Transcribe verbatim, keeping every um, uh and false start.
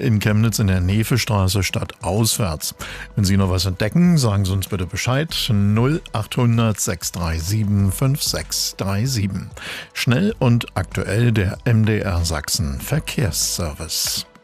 in Chemnitz in der Nevestraße stadtauswärts. Wenn Sie noch was entdecken, sagen Sie uns bitte Bescheid. null achthundert sechs drei sieben fünf sechs drei sieben. Schnell und aktuell der M D R Sachsen Verkehrsservice.